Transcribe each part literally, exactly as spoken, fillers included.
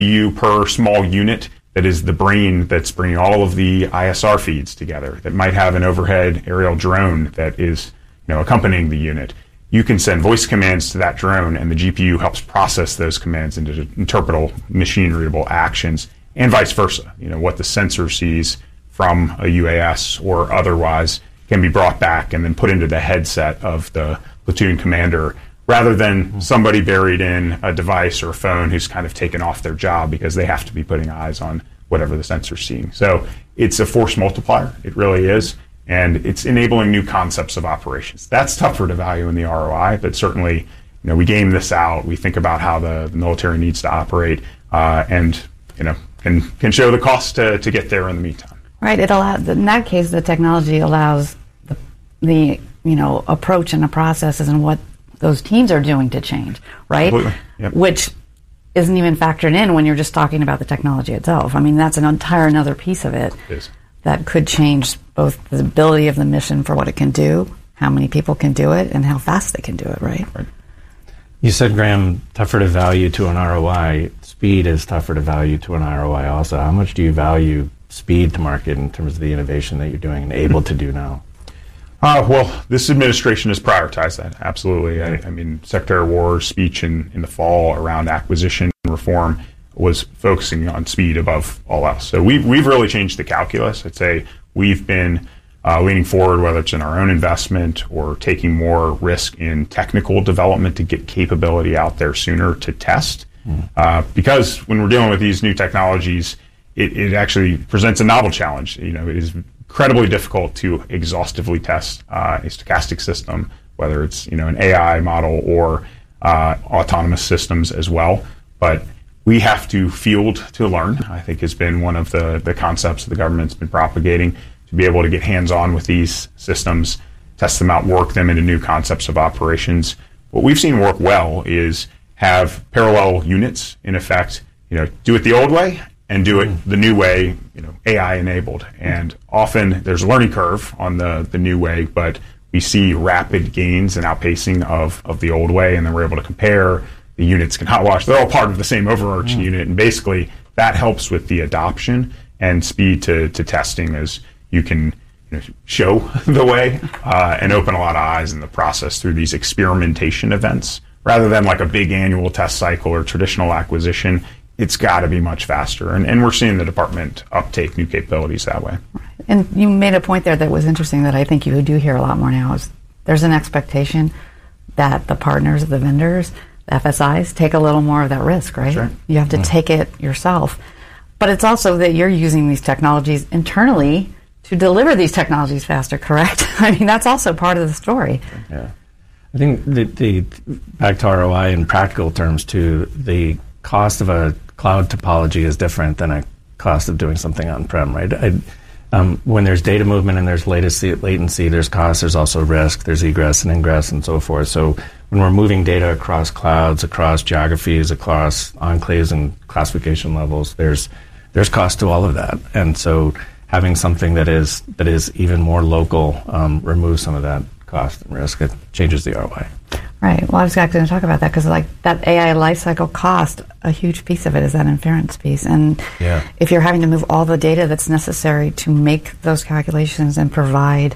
U per small unit that is the brain that's bringing all of the I S R feeds together, that might have an overhead aerial drone that is, you know, accompanying the unit. You can send voice commands to that drone, and the G P U helps process those commands into interpretable, machine-readable actions, and vice versa. You know, what the sensor sees from a U A S or otherwise can be brought back and then put into the headset of the platoon commander, rather than somebody buried in a device or a phone who's kind of taken off their job because they have to be putting eyes on whatever the sensor's seeing. So it's a force multiplier. It really is. And it's enabling new concepts of operations. That's tougher to value in the R O I, but certainly, you know, we game this out. We think about how the, the military needs to operate, uh, and you know, can can show the cost to, to get there in the meantime. Right. It allows. In that case, the technology allows the, the you know approach and the processes and what those teams are doing to change. Right. Completely. Yep. Which isn't even factored in when you're just talking about the technology itself. I mean, that's an entire another piece of it. It is. That could change both the ability of the mission for what it can do, how many people can do it, and how fast they can do it, right? Right. You said, Graham, tougher to value to an R O I. Speed is tougher to value to an R O I also. How much do you value speed to market in terms of the innovation that you're doing and able to do now? Uh, well, this administration has prioritized that, absolutely. I, I mean, Secretary of War's speech in, in the fall around acquisition reform was focusing on speed above all else. So we've, we've really changed the calculus. I'd say we've been uh, leaning forward, whether it's in our own investment or taking more risk in technical development to get capability out there sooner to test. Mm. Uh, because when we're dealing with these new technologies, it, it actually presents a novel challenge. You know, it is incredibly difficult to exhaustively test uh, a stochastic system, whether it's, you know, an A I model or uh, autonomous systems as well. But we have to field to learn, I think has been one of the, the concepts the government's been propagating, to be able to get hands-on with these systems, test them out, work them into new concepts of operations. What we've seen work well is have parallel units, in effect, you know, do it the old way and do it the new way, you know, A I enabled. And often there's a learning curve on the, the new way, but we see rapid gains and outpacing of, of the old way, and then we're able to compare. The units can hot wash. They're all part of the same overarching mm. unit, and basically that helps with the adoption and speed to, to testing, as you can, you know, show the way uh, and open a lot of eyes in the process through these experimentation events, rather than like a big annual test cycle or traditional acquisition. It's got to be much faster, and, and we're seeing the department uptake new capabilities that way. And you made a point there that was interesting that I think you do hear a lot more now, is there's an expectation that the partners, the vendors, F S Is take a little more of that risk, right? Sure. You have to mm. take it yourself. But it's also that you're using these technologies internally to deliver these technologies faster, correct? I mean, that's also part of the story. Yeah. I think the, the back to R O I in practical terms too, the cost of a cloud topology is different than a cost of doing something on-prem, right? I, um, when there's data movement and there's latency, latency, there's cost, there's also risk, there's egress and ingress and so forth. So when we're moving data across clouds, across geographies, across enclaves and classification levels, there's there's cost to all of that. And so having something that is that is even more local um, removes some of that cost and risk. It changes the R O I. Right. Well, I was actually going to talk about that, because like that A I lifecycle cost, a huge piece of it is that inference piece. And yeah. if you're having to move all the data that's necessary to make those calculations and provide,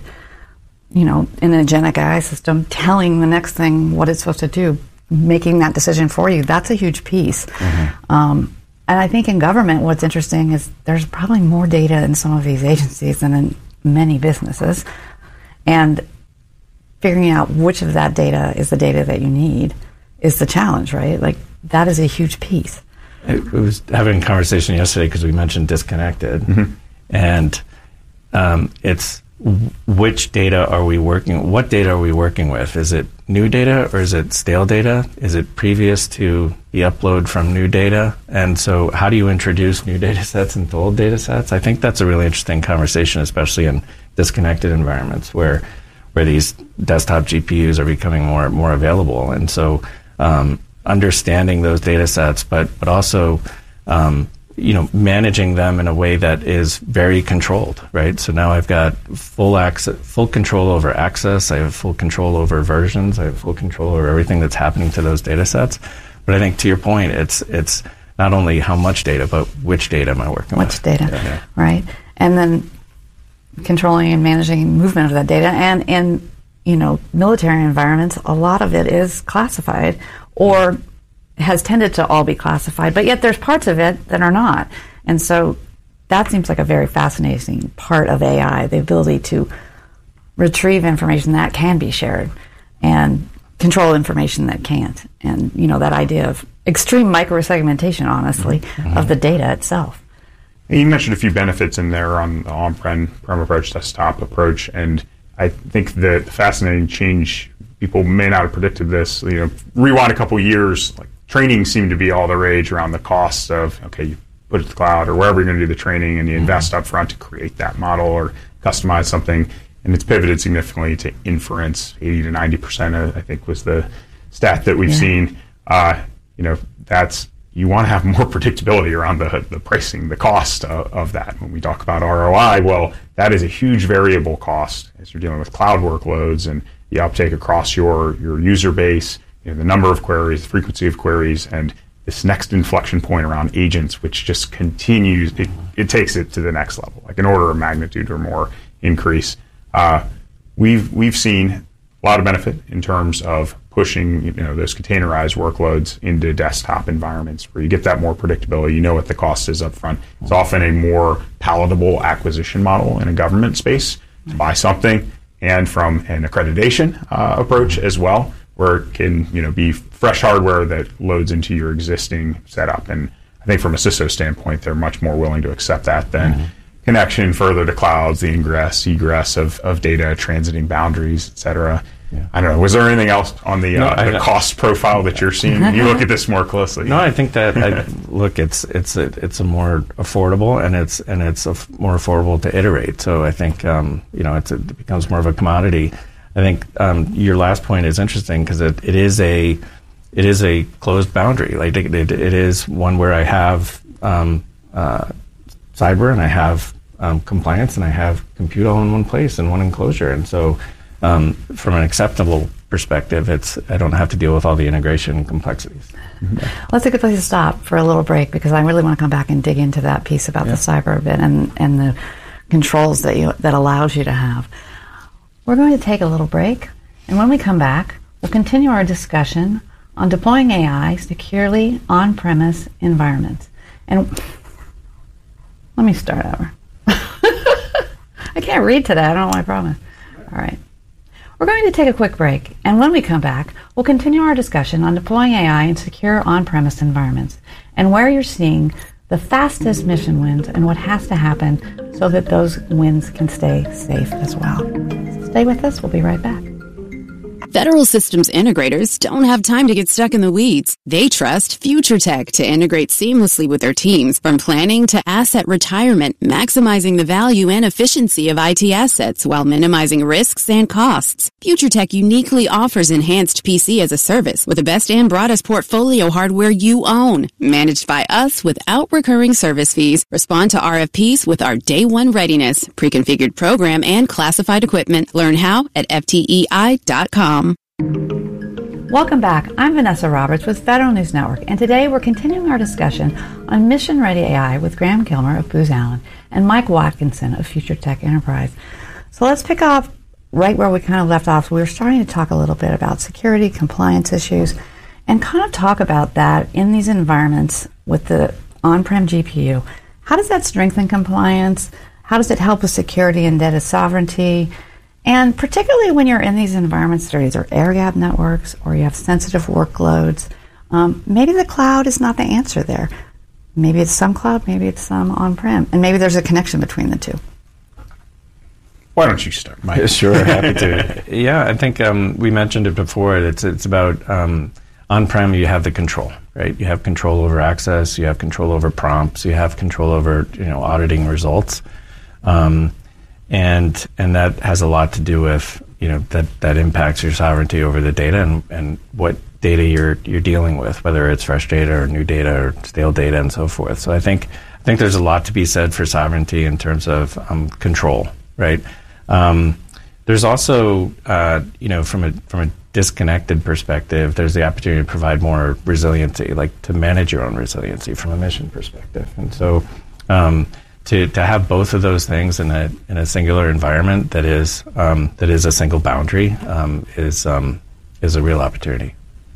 you know, in an agentic A I system, telling the next thing what it's supposed to do, making that decision for you, that's a huge piece. Mm-hmm. Um, and I think in government, what's interesting is there's probably more data in some of these agencies than in many businesses. And figuring out which of that data is the data that you need is the challenge, right? Like, that is a huge piece. I was having a conversation yesterday because we mentioned disconnected. Mm-hmm. And um, it's which data are we working, what data are we working with? Is it new data or is it stale data? Is it previous to the upload from new data? And so how do you introduce new data sets into old data sets? I think that's a really interesting conversation, especially in disconnected environments where where these desktop G P Us are becoming more more available. And so um, understanding those data sets, but but also um, you know, managing them in a way that is very controlled, right? So now I've got full access, full control over access. I have full control over versions. I have full control over everything that's happening to those data sets. But I think to your point, it's it's not only how much data, but which data am I working Which with? data, Yeah. right? And then controlling and managing movement of that data. And in, you know, military environments, a lot of it is classified or has tended to all be classified, but yet there's parts of it that are not. And so that seems like a very fascinating part of A I, the ability to retrieve information that can be shared and control information that can't. And, you know, that idea of extreme microsegmentation, honestly, mm-hmm. of the data itself. You mentioned a few benefits in there on the on-prem prem approach, desktop approach, and I think the fascinating change, people may not have predicted this, you know, rewind a couple years, like training seemed to be all the rage around the costs of, okay, you put it to the cloud or wherever you're going to do the training and you invest up front to create that model or customize something, and it's pivoted significantly to inference. eighty to ninety percent, I think, was the stat that we've yeah. seen. Uh, you know, that's, you want to have more predictability around the, the pricing, the cost of, of that. When we talk about R O I, well, that is a huge variable cost as you're dealing with cloud workloads and the uptake across your, your user base, you know, the number of queries, the frequency of queries, and this next inflection point around agents, which just continues, it, it takes it to the next level, like an order of magnitude or more increase. Uh, we've we've seen a lot of benefit in terms of pushing, you know, those containerized workloads into desktop environments where you get that more predictability. You know what the cost is up front. It's often a more palatable acquisition model in a government space to buy something, and from an accreditation uh, approach as well, where it can, you know, be fresh hardware that loads into your existing setup. And I think from a C I S O standpoint, they're much more willing to accept that than mm-hmm. connection further to clouds, the ingress, egress of, of data, transiting boundaries, et cetera. Yeah. I don't know. Was there anything else on the, no, uh, the cost profile that you're seeing? You look at this more closely. No, I think that I, look, it's it's a, it's a more affordable and it's and it's a f- more affordable to iterate. So I think um, you know it's a, it becomes more of a commodity. I think um, your last point is interesting because it, it is a it is a closed boundary. Like it, it, it is one where I have um, uh, cyber and I have um, compliance and I have compute all in one place in one enclosure, and so. Um, from an acceptable perspective, it's I don't have to deal with all the integration complexities. Mm-hmm. Well, that's a good place to stop for a little break because I really want to come back and dig into that piece about yeah. the cyber a bit and, and the controls that you that allows you to have. We're going to take a little break, and when we come back, we'll continue our discussion on deploying A I securely on-premise environments. And let me start over. I can't read today. I don't know my problem. All right. We're going to take a quick break, and when we come back, we'll continue our discussion on deploying A I in secure on-premise environments and where you're seeing the fastest mission wins and what has to happen so that those wins can stay safe as well. So stay with us. We'll be right back. Federal Systems Integrators don't have time to get stuck in the weeds. They trust FutureTech to integrate seamlessly with their teams, from planning to asset retirement, maximizing the value and efficiency of I T assets while minimizing risks and costs. FutureTech uniquely offers enhanced P C as a service with the best and broadest portfolio hardware you own, managed by us without recurring service fees. Respond to R F Ps with our day one readiness, pre-configured program, and classified equipment. Learn how at F T E I dot com. Welcome back. I'm Vanessa Roberts with Federal News Network, and today we're continuing our discussion on Mission Ready A I with Graham Kilmer of Booz Allen and Mike Watkinson of FutureTech Enterprise. So let's pick off right where we kind of left off. We were starting to talk a little bit about security, compliance issues, and kind of talk about that in these environments with the on-prem G P U. How does that strengthen compliance? How does it help with security and data sovereignty? And particularly when you're in these environments, there are either air-gapped networks or you have sensitive workloads, um, maybe the cloud is not the answer there. Maybe it's some cloud, maybe it's some on-prem, and maybe there's a connection between the two. Why don't you start, Mike? Sure, happy to. Yeah, I think um, we mentioned it before. It's it's about um, on-prem. You have the control, right? You have control over access. You have control over prompts. You have control over you know auditing results. Um, And and that has a lot to do with you know that, that impacts your sovereignty over the data and, and what data you're you're dealing with, whether it's fresh data or new data or stale data and so forth. So I think I think there's a lot to be said for sovereignty in terms of um, control, right? Um, there's also, uh, you know, from a from a disconnected perspective, there's the opportunity to provide more resiliency, like to manage your own resiliency from a mission perspective. And so um, to to have both of those things in a in a singular environment that is um, that is a single boundary um, is um, is a real opportunity.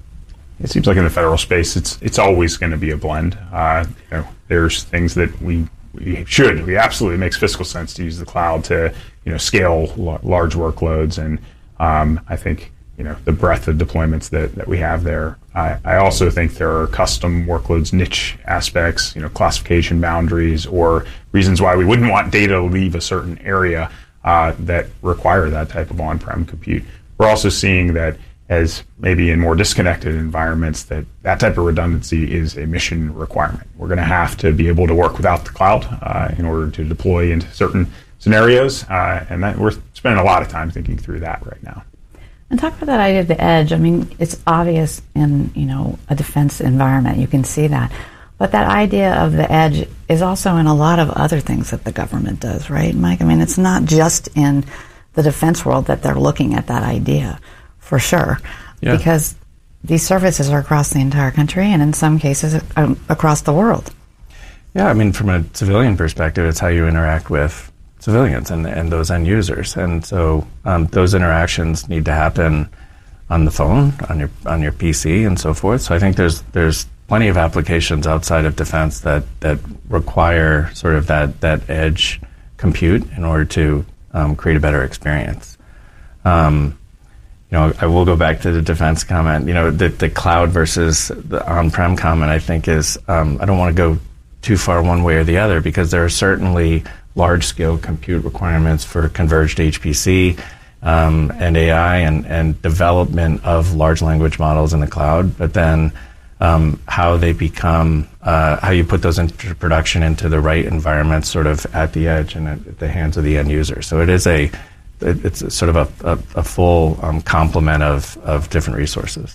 It seems like in the federal space, it's it's always going to be a blend. Uh, you know, there's things that we we should, we absolutely, it makes fiscal sense to use the cloud to, you know, scale l- large workloads. And um, I think, you know, the breadth of deployments that, that we have there. I, I also think there are custom workloads, niche aspects, you know, classification boundaries, or reasons why we wouldn't want data to leave a certain area uh, that require that type of on-prem compute. We're also seeing that as maybe in more disconnected environments, that that type of redundancy is a mission requirement. We're going to have to be able to work without the cloud uh, in order to deploy into certain scenarios, uh, and that we're spending a lot of time thinking through that right now. And talk about that idea of the edge. I mean, it's obvious in, you know, a defense environment. You can see that. But that idea of the edge is also in a lot of other things that the government does, right, Mike? I mean, it's not just in the defense world that they're looking at that idea, for sure. Yeah. Because these services are across the entire country and in some cases um, across the world. Yeah, I mean, from a civilian perspective, it's how you interact with civilians and, and those end users. And so um, those interactions need to happen on the phone, on your on your P C, and so forth. So I think there's there's plenty of applications outside of defense that, that require sort of that, that edge compute in order to um, create a better experience. Um, you know, I will go back to the defense comment. You know, the, the cloud versus the on-prem comment, I think is, um, I don't want to go too far one way or the other, because there are certainly large-scale compute requirements for converged H P C um, and A I and, and development of large language models in the cloud, but then um, how they become, uh, how you put those into production into the right environments sort of at the edge and at the hands of the end user. So it is a, it's sort of a, a, a full um, complement of, of different resources.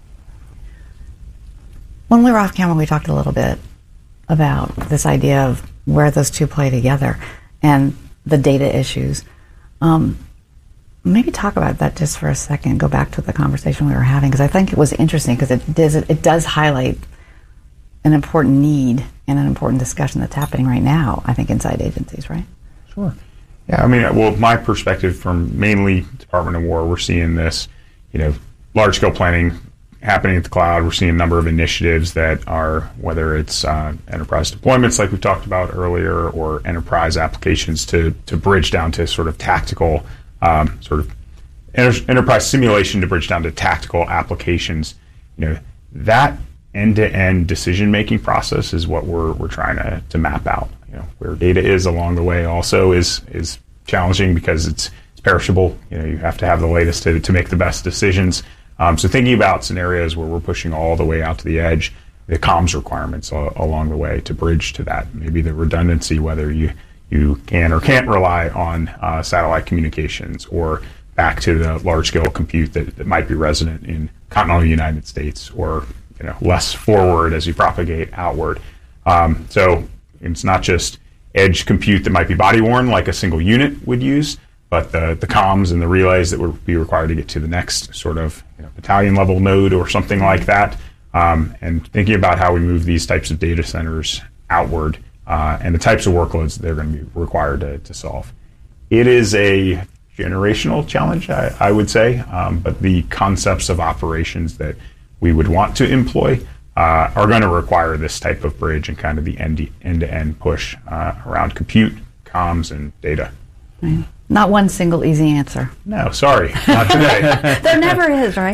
When we were off camera, we talked a little bit about this idea of where those two play together and the data issues. Um, maybe talk about that just for a second. Go back to the conversation we were having, because I think it was interesting, because it does, it does highlight an important need and an important discussion that's happening right now, I think, inside agencies, right? Sure. Yeah, I mean, well, my perspective from mainly Department of War, we're seeing this, you know, large-scale planning happening at the cloud. We're seeing a number of initiatives that are, whether it's uh, enterprise deployments like we talked about earlier, or enterprise applications to to bridge down to sort of tactical, um, sort of enter- enterprise simulation to bridge down to tactical applications. You know, that end-to-end decision-making process is what we're we're trying to to map out. You know, where data is along the way also is is challenging, because it's it's perishable. You know, you have to have the latest to to make the best decisions. Um, so thinking about scenarios where we're pushing all the way out to the edge, the comms requirements uh, along the way to bridge to that, maybe the redundancy, whether you, you can or can't rely on uh, satellite communications, or back to the large-scale compute that, that might be resident in continental United States, or, you know, less forward as you propagate outward. Um, so it's not just edge compute that might be body-worn like a single unit would use, but the, the comms and the relays that would be required to get to the next sort of, you know, battalion level node or something like that. Um, and thinking about how we move these types of data centers outward uh, and the types of workloads that they're going to be required to, to solve. It is a generational challenge, I, I would say, um, but the concepts of operations that we would want to employ uh, are going to require this type of bridge and kind of the end, end-to-end push uh, around compute, comms, and data. Right. Not one single easy answer. No, sorry, not today. There never is, right?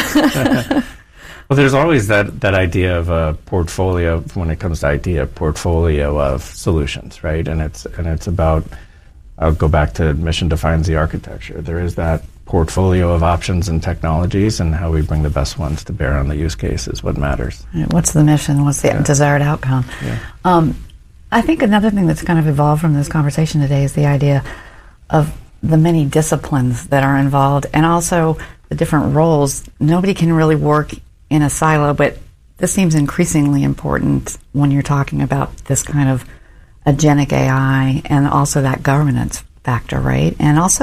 Well, there's always that, that idea of a portfolio, when it comes to I T, a portfolio of solutions, right? And it's and it's about, I'll go back to mission defines the architecture. There is that portfolio of options and technologies, and how we bring the best ones to bear on the use case is what matters. Right. What's the mission? What's the yeah. desired outcome? Yeah. Um, I think another thing that's kind of evolved from this conversation today is the idea of the many disciplines that are involved, and also the different roles. Nobody can really work in a silo, but this seems increasingly important when you're talking about this kind of agentic A I, and also that governance factor, right? And also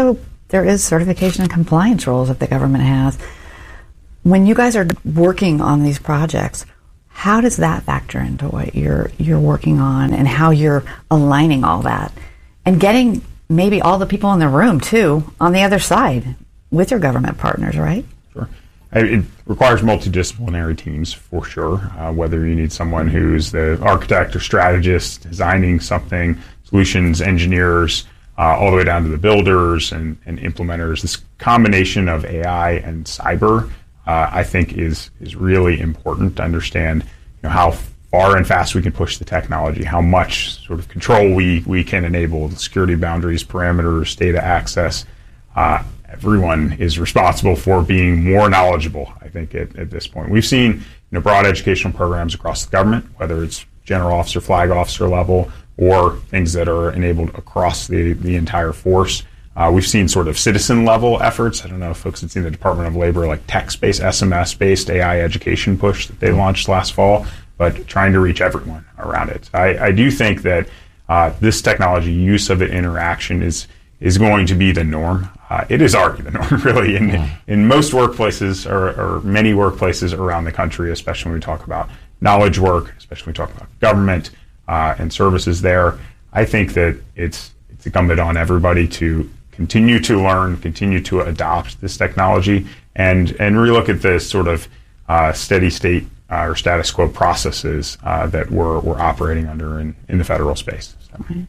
there is certification and compliance roles that the government has. When you guys are working on these projects, how does that factor into what you're you're working on and how you're aligning all that and getting maybe all the people in the room too on the other side with your government partners, right? Sure. It requires multidisciplinary teams for sure, uh, whether you need someone who's the architect or strategist designing something, solutions engineers, uh, all the way down to the builders and, and implementers. This combination of A I and cyber, uh, I think, is is really important to understand, you know, how far and fast we can push the technology, how much sort of control we, we can enable, the security boundaries, parameters, data access. Uh, everyone is responsible for being more knowledgeable, I think, at, at this point. We've seen, you know, broad educational programs across the government, whether it's general officer, flag officer level, or things that are enabled across the, the entire force. Uh, we've seen sort of citizen level efforts. I don't know if folks have seen the Department of Labor, like text-based, S M S-based A I education push that they launched last fall, but trying to reach everyone around it. I, I do think that uh, this technology, use of it, interaction is is going to be the norm. Uh, it is already the norm, really, in yeah. in most workplaces or, or many workplaces around the country, especially when we talk about knowledge work, especially when we talk about government uh, and services there. I think that it's it's incumbent on everybody to continue to learn, continue to adopt this technology, and and relook at the sort of uh, steady state uh, or status quo processes uh, that we're we're operating under in, in the federal space. So. Okay.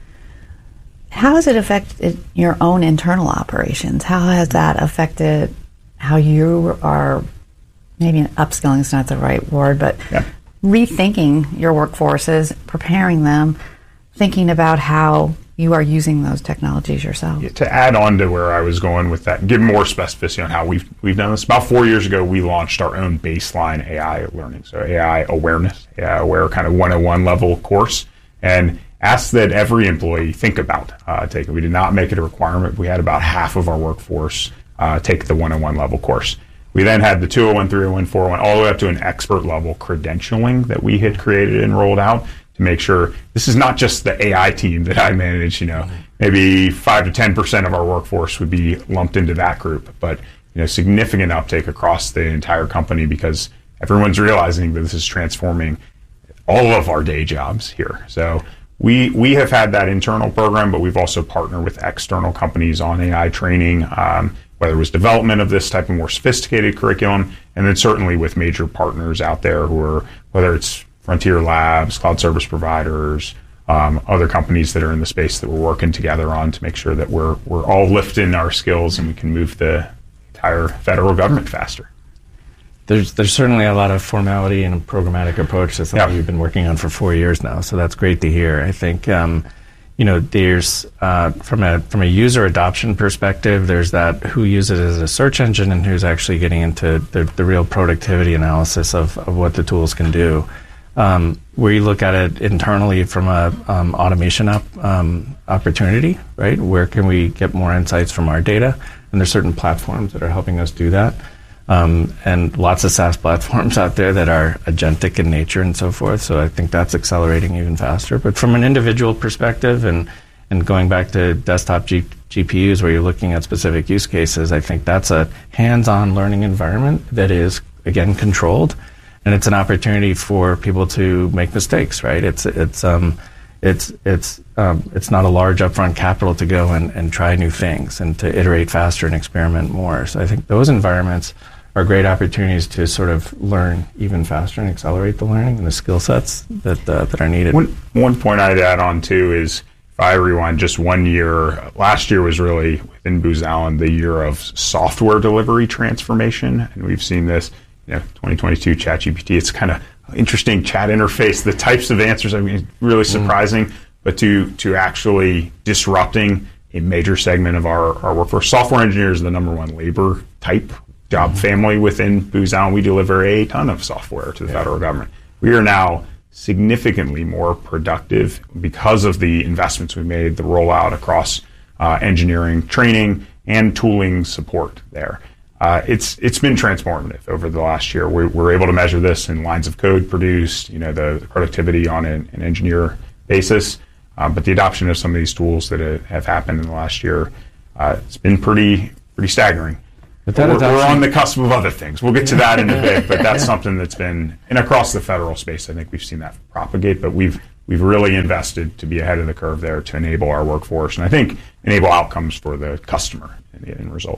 How has it affected your own internal operations? How has that affected how you are, maybe upskilling is not the right word, but yeah. rethinking your workforces, preparing them, thinking about how you are using those technologies yourself? Yeah, to add on to where I was going with that, give more specificity on how we've we've done this. About four years ago, we launched our own baseline A I learning, so A I awareness, A I aware kind of one oh one level course, and asked that every employee think about uh, taking. We did not make it a requirement. We had about half of our workforce uh, take the one oh one level course. We then had the two oh one, three oh one, four oh one, all the way up to an expert level credentialing that we had created and rolled out to make sure this is not just the A I team that I manage. You know, maybe five to ten percent of our workforce would be lumped into that group, but you know, significant uptake across the entire company because everyone's realizing that this is transforming all of our day jobs here. So. We we have had that internal program, but we've also partnered with external companies on A I training, um, whether it was development of this type of more sophisticated curriculum, and then certainly with major partners out there who are, whether it's Frontier Labs, cloud service providers, um, other companies that are in the space that we're working together on to make sure that we're we're all lifting our skills and we can move the entire federal government faster. There's there's certainly a lot of formality and a programmatic approach to something yeah. you've been working on for four years now, so that's great to hear. I think, um, you know, there's, uh, from a from a user adoption perspective, there's that who uses it as a search engine and who's actually getting into the, the real productivity analysis of, of what the tools can do. Um, where you look at it internally from a um, automation up, um, opportunity, right? Where can we get more insights from our data? And there's certain platforms that are helping us do that. Um, and lots of SaaS platforms out there that are agentic in nature and so forth. So I think that's accelerating even faster. But from an individual perspective and, and going back to desktop G- GPUs where you're looking at specific use cases, I think that's a hands-on learning environment that is, again, controlled. And it's an opportunity for people to make mistakes, right? It's it's um, it's it's um, it's not a large upfront capital to go and, and try new things and to iterate faster and experiment more. So I think those environments are great opportunities to sort of learn even faster and accelerate the learning and the skill sets that uh, that are needed. One, one point I'd add on too is if I rewind just one year, last year was really within Booz Allen the year of software delivery transformation, and we've seen this. You know, twenty twenty-two ChatGPT. It's kind of interesting chat interface. The types of answers, I mean, really surprising. Mm. But to to actually disrupting a major segment of our, our workforce. Software engineers are the number one labor type job mm-hmm. family within Booz Allen. We deliver a ton of software to the yeah. federal government. We are now significantly more productive because of the investments we made, the rollout across uh, engineering, training, and tooling support there. Uh, it's it's been transformative over the last year. We, we're able to measure this in lines of code produced, you know, the, the productivity on an, an engineer basis. Um, but the adoption of some of these tools that have happened in the last year uh, it's been pretty pretty staggering. But that we're, we're on the cusp of other things. We'll get to that in a bit, but that's something that's been, and across the federal space, I think we've seen that propagate, but we've we've really invested to be ahead of the curve there to enable our workforce, and I think enable outcomes for the customer in the end result.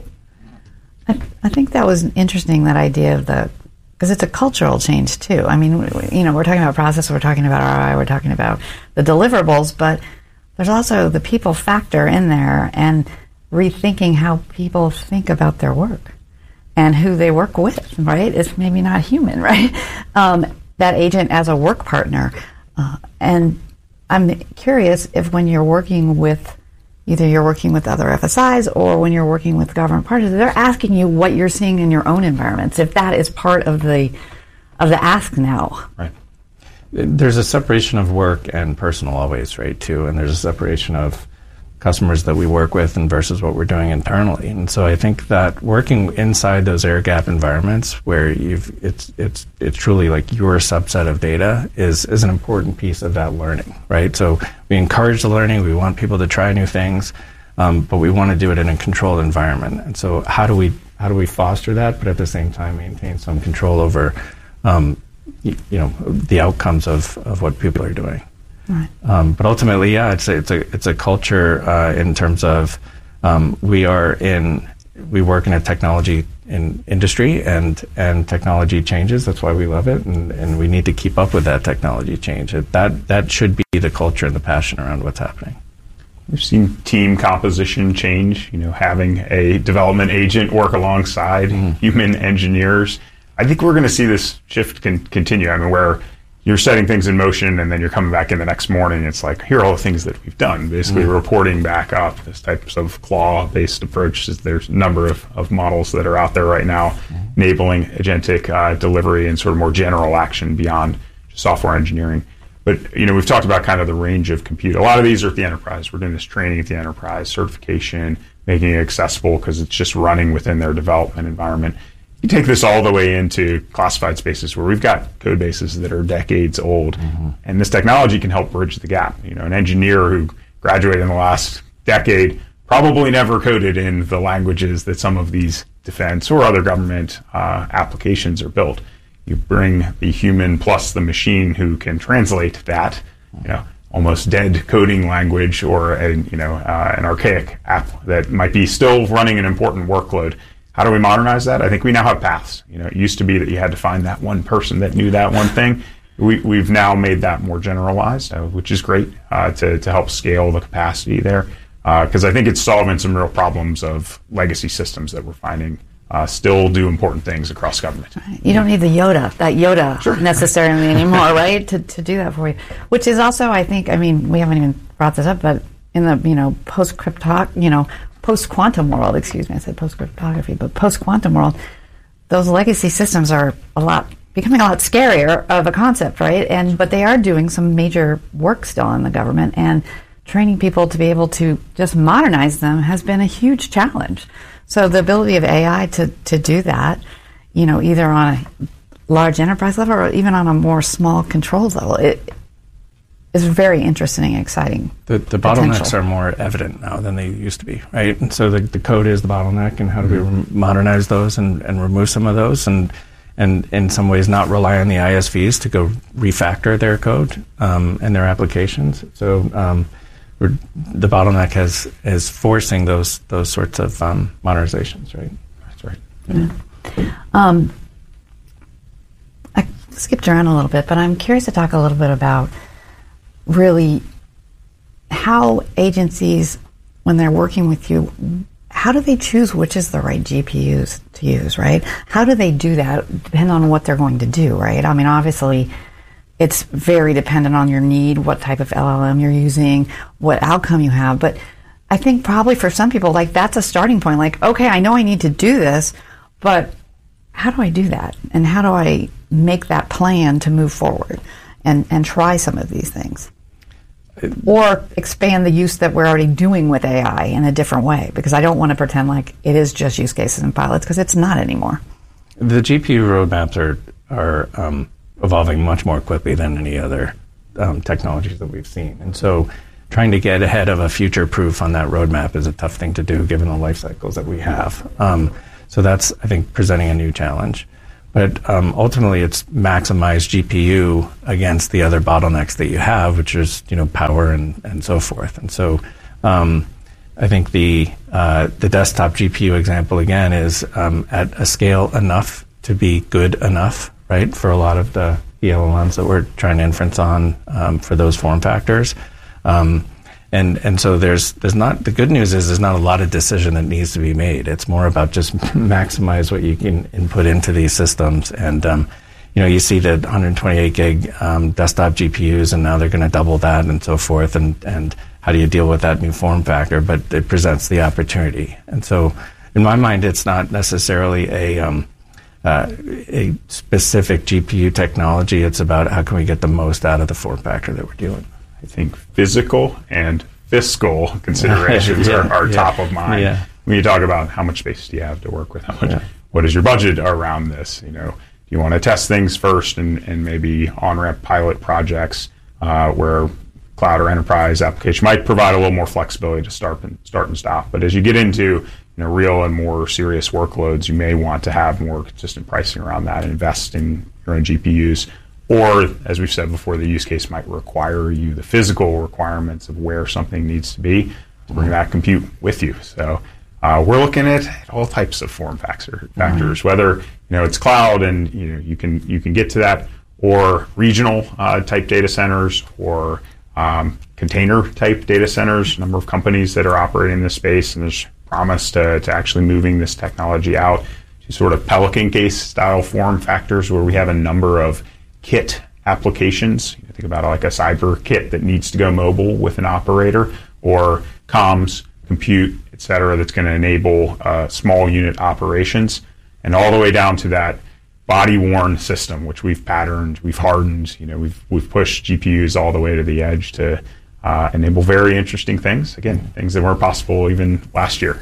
I, I think that was interesting, that idea of the, because it's a cultural change too. I mean, you know, we're talking about process, we're talking about R O I, we're talking about the deliverables, but there's also the people factor in there, and rethinking how people think about their work and who they work with, right? It's maybe not human, right? Um, that agent as a work partner. Uh, and I'm curious if when you're working with, either you're working with other F S Is or when you're working with government partners, they're asking you what you're seeing in your own environments, if that is part of the of the ask now. Right. There's a separation of work and personal always, right, too, and there's a separation of customers that we work with and versus what we're doing internally. And so I think that working inside those air gap environments where you've it's it's it's truly like your subset of data is is an important piece of that learning, right? So we encourage the learning, we want people to try new things, um, but we want to do it in a controlled environment. And so how do we how do we foster that, but at the same time maintain some control over um, y- you know the outcomes of, of what people are doing. Right. Um, but ultimately, yeah, it's a, it's a it's a culture uh, in terms of um, we are in we work in a technology in industry, and and technology changes. That's why we love it, and, and we need to keep up with that technology change. It, that that should be the culture and the passion around what's happening. We've seen team composition change. You know, having a development agent work alongside mm-hmm. human engineers. I think we're going to see this shift con- continue. I mean, where you're setting things in motion, and then you're coming back in the next morning. It's like, here are all the things that we've done. Basically, mm-hmm. reporting back up, this types of claw-based approaches. There's a number of, of models that are out there right now, mm-hmm. enabling agentic uh, delivery and sort of more general action beyond software engineering. But, you know, we've talked about kind of the range of compute. A lot of these are at the enterprise. We're doing this training at the enterprise, certification, making it accessible because it's just running within their development environment. You take this all the way into classified spaces where we've got code bases that are decades old, mm-hmm. and this technology can help bridge the gap. You know, an engineer who graduated in the last decade probably never coded in the languages that some of these defense or other government uh, applications are built. You bring the human plus the machine who can translate that, you know, almost dead coding language or a, you know uh, an archaic app that might be still running an important workload. How do we modernize that? I think we now have paths. You know, it used to be that you had to find that one person that knew that one thing. We, we've now made that more generalized, uh, which is great uh, to, to help scale the capacity there. Because uh, I think it's solving some real problems of legacy systems that we're finding uh, still do important things across government. You don't need the Yoda, that Yoda sure. necessarily anymore, right, to, to do that for you. Which is also, I think, I mean, we haven't even brought this up, but in the, you know, post-crypto, you know, post-quantum world, excuse me, I said post-cryptography, but post-quantum world, those legacy systems are a lot, becoming a lot scarier of a concept, right? And but they are doing some major work still in the government, and training people to be able to just modernize them has been a huge challenge. So the ability of A I to, to do that, you know, either on a large enterprise level or even on a more small controlled level, it is very interesting and exciting. The, the bottlenecks are more evident now than they used to be, right? And so the, the code is the bottleneck, and how do mm-hmm. we re- modernize those and, and remove some of those, and and in some ways not rely on the I S Vs to go refactor their code um, and their applications. So um, we're, the bottleneck has is forcing those those sorts of um, modernizations, right? That's right. Yeah. Um, I skipped around a little bit, but I'm curious to talk a little bit about really how agencies, when they're working with you, how do they choose which is the right G P Us to use, right? How do they do that, depending on what they're going to do, right? I mean, obviously, it's very dependent on your need, what type of L L M you're using, what outcome you have. But I think probably for some people, like, that's a starting point. Like, okay, I know I need to do this, but how do I do that? And how do I make that plan to move forward and, and try some of these things? Or expand the use that we're already doing with A I in a different way, because I don't want to pretend like it is just use cases and pilots, because it's not anymore. The G P U roadmaps are are um, evolving much more quickly than any other um, technologies that we've seen, and so trying to get ahead of a future proof on that roadmap is a tough thing to do given the life cycles that we have. Um, so that's, I think, presenting a new challenge. But um, ultimately, it's maximize G P U against the other bottlenecks that you have, which is, you know, power and, and so forth. And so um, I think the uh, the desktop G P U example, again, is um, at a scale enough to be good enough, right, for a lot of the L L Ms that we're trying to inference on um, for those form factors. Um, And and so there's there's not the good news is there's not a lot of decision that needs to be made. It's more about just maximize what you can input into these systems. And um, you know, you see the one hundred twenty-eight gig um, desktop G P Us, and now they're going to double that and so forth. And and how do you deal with that new form factor? But it presents the opportunity. And so, in my mind, it's not necessarily a um, uh, a specific G P U technology. It's about how can we get the most out of the form factor that we're doing. I think physical and fiscal considerations yeah, are, are yeah, top of mind. Yeah. When you talk about how much space do you have to work with, how much, Yeah. what is your budget around this? You know, do you want to test things first and, and maybe on-ramp pilot projects uh, where cloud or enterprise application might provide a little more flexibility to start and start and stop. But as you get into, you know, real and more serious workloads, you may want to have more consistent pricing around that and invest in your own G P Us. Or, as we've said before, the use case might require you the physical requirements of where something needs to be to bring that compute with you. So uh, we're looking at all types of form factor, factors, mm-hmm. whether you know it's cloud and you know you can you can get to that, or regional uh, type data centers, or um, container type data centers. A number of companies that are operating in this space, and there's promise to to actually moving this technology out to sort of Pelican case style form factors, where we have a number of kit applications. You think about it like a cyber kit that needs to go mobile with an operator, or comms, compute, et cetera, that's going to enable uh, small unit operations, and all the way down to that body-worn system, which we've patterned, we've hardened. You know, we've we've pushed G P Us all the way to the edge to uh, enable very interesting things. Again, things that weren't possible even last year.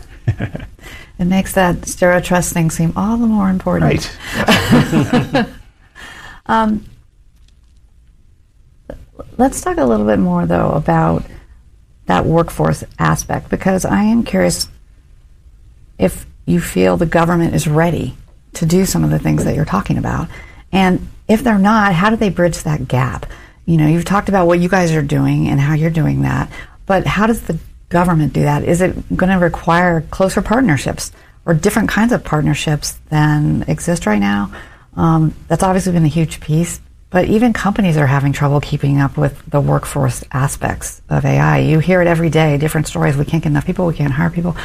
It makes that Zero Trust thing seem all the more important. Right. um, let's talk a little bit more, though, about that workforce aspect, because I am curious if you feel the government is ready to do some of the things that you're talking about. And if they're not, how do they bridge that gap? You know, you've talked about what you guys are doing and how you're doing that, but how does the government do that? Is it going to require closer partnerships or different kinds of partnerships than exist right now? Um, that's obviously been a huge piece, but even companies are having trouble keeping up with the workforce aspects of A I. You hear it every day, different stories. We can't get enough people, we can't hire people.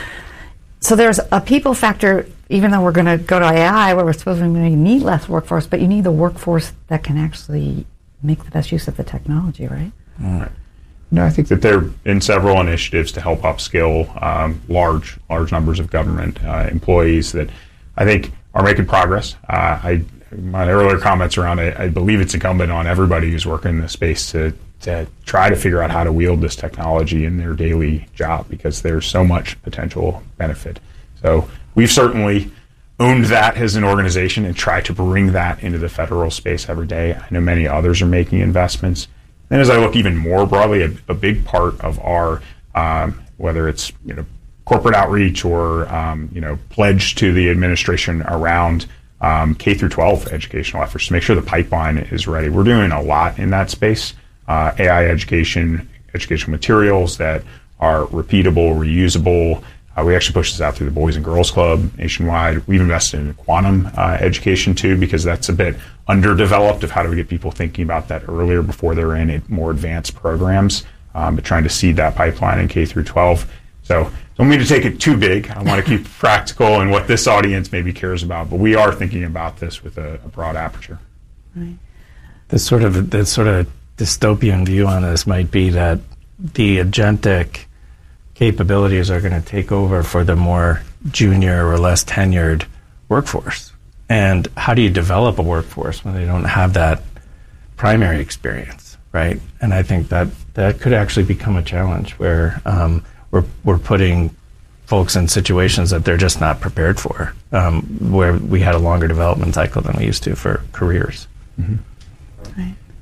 So there's a people factor, even though we're going to go to A I where we're supposed to need less workforce, but you need the workforce that can actually make the best use of the technology, right? All right. No, I think that there have been several initiatives to help upskill um, large, large numbers of government uh, employees that I think are making progress. Uh, I, my earlier comments around it, I believe it's incumbent on everybody who's working in this space to, to try to figure out how to wield this technology in their daily job, because there's so much potential benefit. So we've certainly owned that as an organization and tried to bring that into the federal space every day. I know many others are making investments. And as I look even more broadly, a, a big part of our, um, whether it's you know corporate outreach or um, you know pledge to the administration around um, K through twelve educational efforts to make sure the pipeline is ready. We're doing a lot in that space. Uh, A I education, educational materials that are repeatable, reusable. Uh, we actually push this out through the Boys and Girls Club nationwide. We've invested in quantum uh, education too, because that's a bit underdeveloped of how do we get people thinking about that earlier before they're in it, more advanced programs, um, but trying to seed that pipeline in K through twelve. So don't mean to take it too big. I want to keep practical and what this audience maybe cares about, but we are thinking about this with a, a broad aperture. Right. The sort of the sort of dystopian view on this might be that the agentic capabilities are going to take over for the more junior or less tenured workforce. And how do you develop a workforce when they don't have that primary experience, right? And I think that that could actually become a challenge where um, we're we're putting folks in situations that they're just not prepared for, um, where we had a longer development cycle than we used to for careers. Mm-hmm. Right.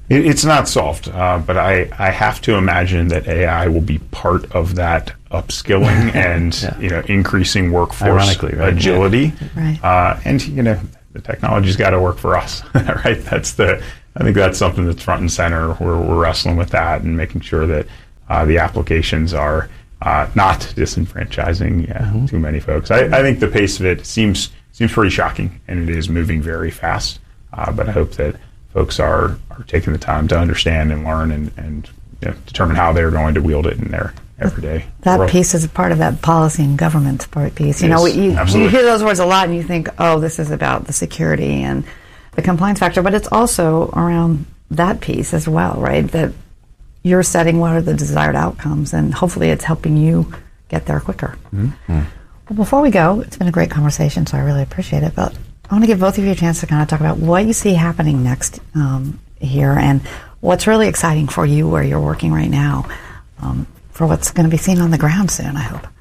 It, it's not solved, uh, but I, I have to imagine that A I will be part of that upskilling and yeah. you know increasing workforce Ironically, right? agility. Right. Uh, and you know the technology's got to work for us, right? That's the I think that's something that's front and center. We're we're wrestling with that and making sure that uh, the applications are uh, not disenfranchising yeah, mm-hmm. too many folks. I, I think the pace of it seems seems pretty shocking, and it is moving very fast. Uh, but I hope that folks are, are taking the time to understand and learn and, and you know, determine how they're going to wield it in their everyday That world. piece is part of that policy and government part piece. You It know, is, you, absolutely. you hear those words a lot and you think, oh, this is about the security and the compliance factor, but it's also around that piece as well, right? That you're setting what are the desired outcomes, and hopefully it's helping you get there quicker. Mm-hmm. Well, before we go, it's been a great conversation, so I really appreciate it, but I want to give both of you a chance to kind of talk about what you see happening next um, here and what's really exciting for you where you're working right now um, for what's going to be seen on the ground soon, I hope.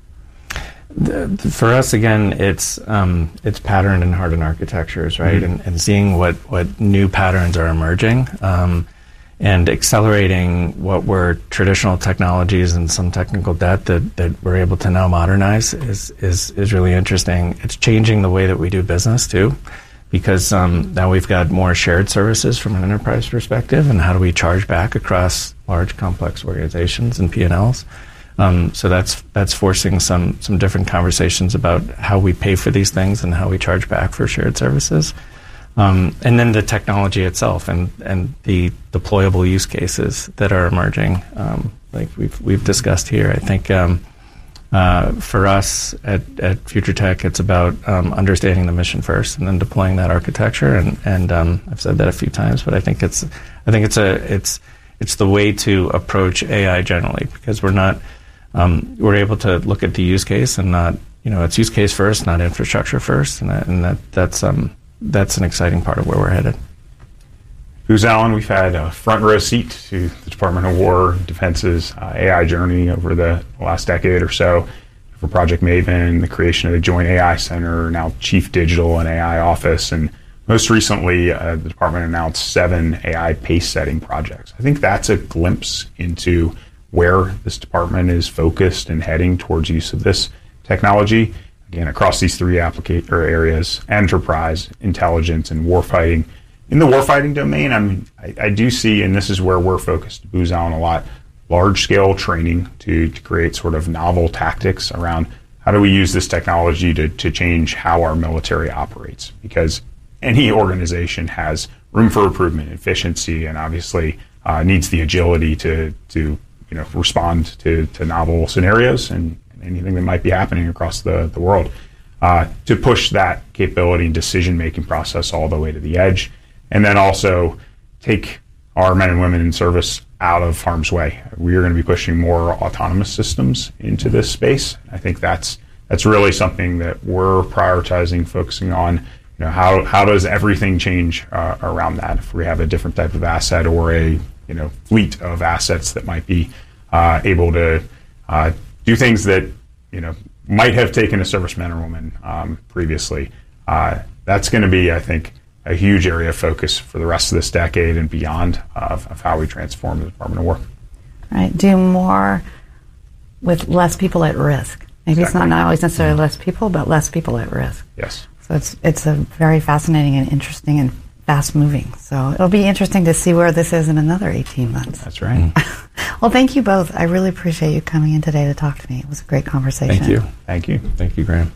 The, the, for us, again, it's um, it's pattern and hardened architectures, right? Mm-hmm. And, and seeing what, what new patterns are emerging um, and accelerating what were traditional technologies and some technical debt that, that we're able to now modernize is, is, is really interesting. It's changing the way that we do business, too, because um, now we've got more shared services from an enterprise perspective, and how do we charge back across large, complex organizations and P and Ls. Um, so that's that's forcing some some different conversations about how we pay for these things and how we charge back for shared services. Um, and then the technology itself and, and the deployable use cases that are emerging, um, like we've we've discussed here. I think um, uh, for us at, at Future Tech, it's about um, understanding the mission first and then deploying that architecture. And, and um, I've said that a few times, but I think it's I think it's a it's it's the way to approach A I generally, because we're not um, we're able to look at the use case and not you know it's use case first, not infrastructure first, and that, and that that's um. That's an exciting part of where we're headed. Booz Allen, we've had a front row seat to the Department of War Defense's uh, A I journey over the last decade or so for Project Maven, the creation of the Joint A I Center, now Chief Digital and A I Office, and most recently uh, the department announced seven A I pace-setting projects. I think that's a glimpse into where this department is focused and heading towards use of this technology. Again, across these three applica- or areas, enterprise, intelligence, and warfighting. In the warfighting domain, I mean, I, I do see, and this is where we're focused, Booz Allen, a lot, large-scale training to, to create sort of novel tactics around how do we use this technology to, to change how our military operates. Because any organization has room for improvement, efficiency, and obviously uh, needs the agility to, to you know, respond to, to novel scenarios and anything that might be happening across the, the world, uh, to push that capability and decision-making process all the way to the edge, and then also take our men and women in service out of harm's way. We are going to be pushing more autonomous systems into this space. I think that's that's really something that we're prioritizing, focusing on. You know, how how does everything change uh, around that? If we have a different type of asset or a you know fleet of assets that might be uh, able to uh, do things that you know might have taken a serviceman or woman um, previously. Uh, that's going to be, I think, a huge area of focus for the rest of this decade and beyond of, of how we transform the Department of War. Right, do more with less people at risk. Maybe exactly. It's not, not always necessarily less people, but less people at risk. Yes. So it's it's a very fascinating and interesting and fast moving. So it'll be interesting to see where this is in another eighteen months. That's right. Well, thank you both. I really appreciate you coming in today to talk to me. It was a great conversation. Thank you. Thank you. Thank you, Graham.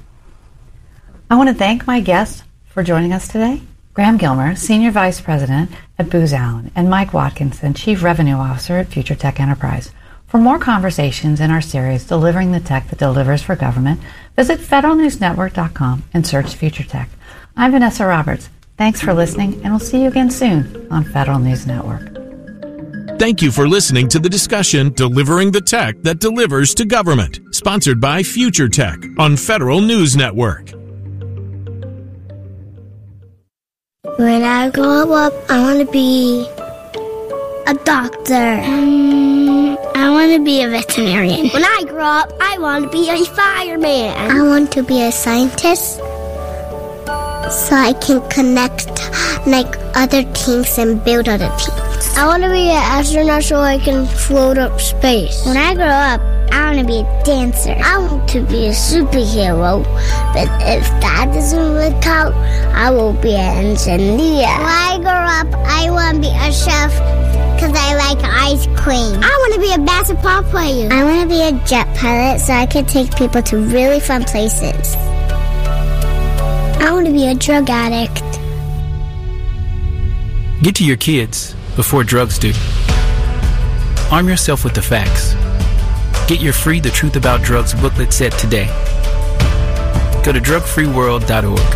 I want to thank my guests for joining us today. Graham Gilmer, Senior Vice President at Booz Allen, and Mike Watkinson, Chief Revenue Officer at Future Tech Enterprise. For more conversations in our series, Delivering the Tech That Delivers for Government, visit federal news network dot com and search Future Tech. I'm Vanessa Roberts. Thanks for listening, and we'll see you again soon on Federal News Network. Thank you for listening to the discussion Delivering the Tech That Delivers to Government, sponsored by Future Tech on Federal News Network. When I grow up, I want to be a doctor. Um, I want to be a veterinarian. When I grow up, I want to be a fireman. I want to be a scientist so I can connect like other teams and build other teams. astronauts. I want to be an astronaut so I can float up space. When I grow up, I want to be a dancer. I want to be a superhero. But if that doesn't work out, I will be an engineer. When I grow up, I want to be a chef because I like ice cream. I want to be a basketball player. I want to be a jet pilot so I can take people to really fun places. I want to be a drug addict. Get to your kids before drugs do. Arm yourself with the facts. Get your free The Truth About Drugs booklet set today. Go to drug free world dot org.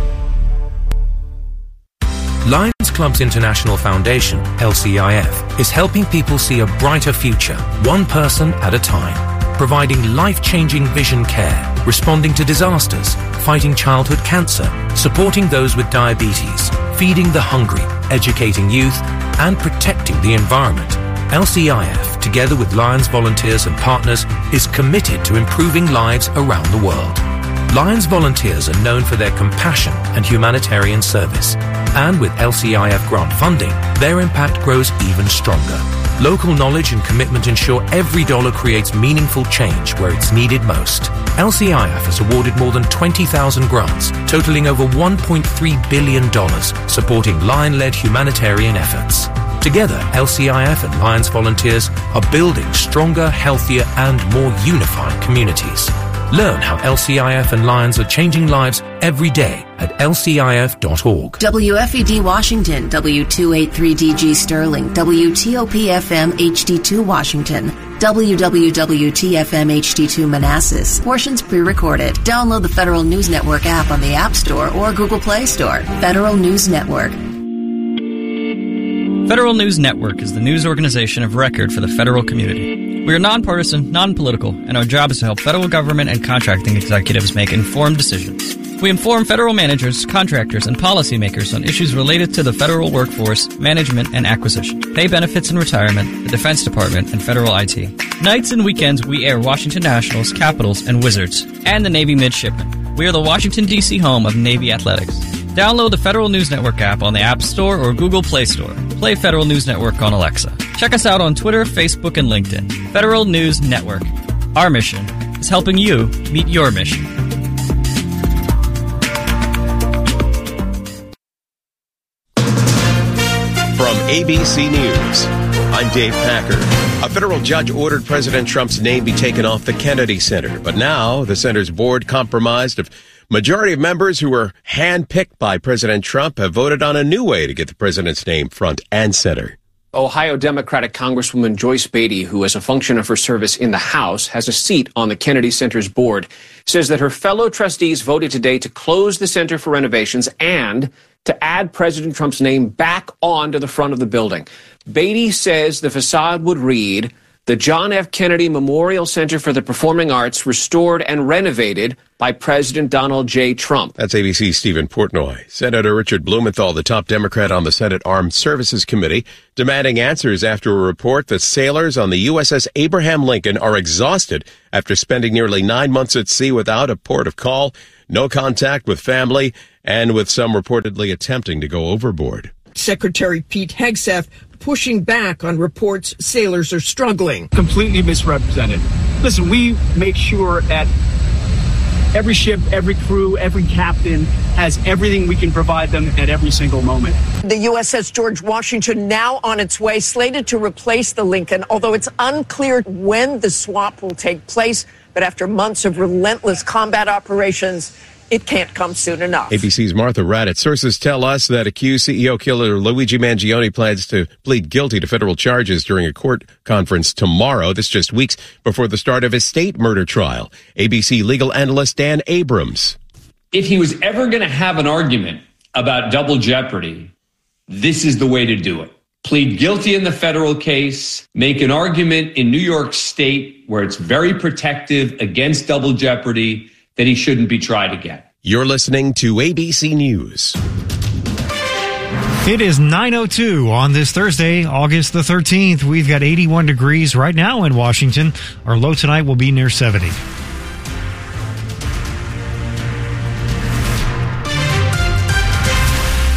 Lions Clubs International Foundation, L C I F, is helping people see a brighter future, one person at a time. Providing life-changing vision care, responding to disasters, fighting childhood cancer, supporting those with diabetes, feeding the hungry, educating youth, and protecting the environment. L C I F, together with Lions volunteers and partners, is committed to improving lives around the world. Lions volunteers are known for their compassion and humanitarian service. And with L C I F grant funding, their impact grows even stronger. Local knowledge and commitment ensure every dollar creates meaningful change where it's needed most. L C I F has awarded more than twenty thousand grants, totaling over one point three billion dollars, supporting Lion-led humanitarian efforts. Together, L C I F and Lions volunteers are building stronger, healthier, and more unified communities. Learn how L C I F and Lions are changing lives every day at L C I F dot org. W F E D Washington, W two eighty-three D G Sterling, W T O P F M H D two Washington, W W W T F M H D two Manassas. Portions pre-recorded. Download the Federal News Network app on the App Store or Google Play Store. Federal News Network. Federal News Network is the news organization of record for the federal community. We are nonpartisan, non-political, and our job is to help federal government and contracting executives make informed decisions. We inform federal managers, contractors, and policymakers on issues related to the federal workforce, management, and acquisition, pay benefits and retirement, the Defense Department, and federal I T. Nights and weekends, we air Washington Nationals, Capitals, and Wizards, and the Navy Midshipmen. We are the Washington, D C home of Navy Athletics. Download the Federal News Network app on the App Store or Google Play Store. Play Federal News Network on Alexa. Check us out on Twitter, Facebook, and LinkedIn. Federal News Network. Our mission is helping you meet your mission. From A B C News, I'm Dave Packer. A federal judge ordered President Trump's name be taken off the Kennedy Center, but now the center's board, comprised of majority of members who were handpicked by President Trump, have voted on a new way to get the president's name front and center. Ohio Democratic Congresswoman Joyce Beatty, who as a function of her service in the House has a seat on the Kennedy Center's board, says that her fellow trustees voted today to close the center for renovations and to add President Trump's name back onto the front of the building. Beatty says the facade would read, "The John F. Kennedy Memorial Center for the Performing Arts, restored and renovated by President Donald J. Trump." That's A B C's Stephen Portnoy. Senator Richard Blumenthal, the top Democrat on the Senate Armed Services Committee, demanding answers after a report that sailors on the U S S Abraham Lincoln are exhausted after spending nearly nine months at sea without a port of call, no contact with family, and with some reportedly attempting to go overboard. Secretary Pete Hegseth pushing back on reports sailors are struggling. Completely misrepresented. Listen, we make sure that every ship, every crew, every captain has everything we can provide them at every single moment. The U S S George Washington now on its way, slated to replace the Lincoln, although it's unclear when the swap will take place. But after months of relentless combat operations, it can't come soon enough. A B C's Martha Raddatz. Sources tell us that accused C E O killer Luigi Mangione plans to plead guilty to federal charges during a court conference tomorrow. This just weeks before the start of his state murder trial. A B C legal analyst Dan Abrams. If he was ever going to have an argument about double jeopardy, this is the way to do it. Plead guilty in the federal case, make an argument in New York State where it's very protective against double jeopardy, that he shouldn't be tried again. You're listening to A B C News. It is nine oh two on this Thursday, August the thirteenth. We've got eighty-one degrees right now in Washington. Our low tonight will be near seventy.